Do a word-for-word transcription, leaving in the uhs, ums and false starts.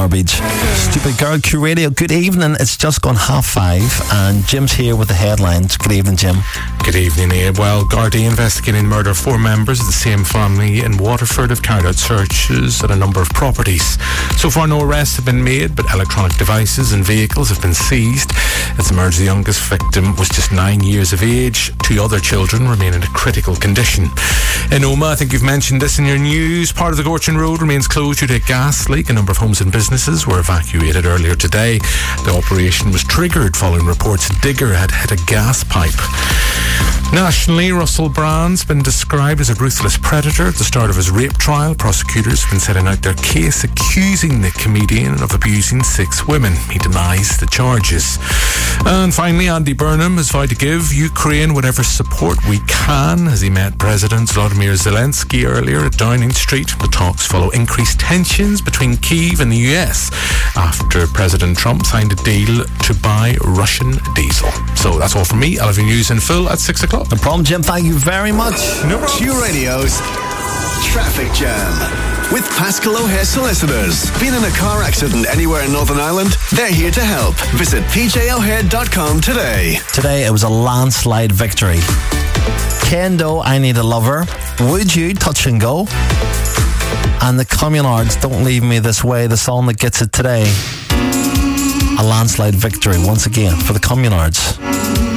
garbage. Stupid Girl, Q Radio. Good evening. It's just gone half five, and Jim's here with the headlines. Good evening, Jim. Good evening, Abe. Well, Gardaí investigating the murder of four members of the same family in Waterford have carried out searches at a number of properties. So far, no arrests have been made, but electronic devices and vehicles have been seized. It's emerged the youngest victim was just nine years of age. Two other children remain in a critical condition. In Omagh, I think you've mentioned this in your news, part of the Gorchin Road remains closed due to a gas leak. A number of homes and businesses were evacuated earlier today. The operation was triggered following reports a digger had hit a gas pipe. Nationally, Russell Brand's been described as a ruthless predator at the start of his rape trial. Prosecutors have been setting out their case accusing the comedian of abusing six women. He denies the charges. And finally, Andy Burnham has vowed to give Ukraine whatever support we can as he met President Volodymyr Zelensky earlier at Downing Street. The talks follow increased tensions between Kyiv and the U S after President Trump signed a deal to buy Russian diesel. So that's all from me. I'll have your news in full at six o'clock. No problem, Jim. Thank you very much. No problem. Q Radio's Traffic Jam with Pascal O'Hare Solicitors. Been in a car accident anywhere in Northern Ireland? They're here to help. Visit p j o'hare dot com today. Today it was a landslide victory. Kendo, I Need a Lover. Would You, Touch and Go. And the Communards, Don't Leave Me This Way, the song that gets it today. A landslide victory once again for the Communards.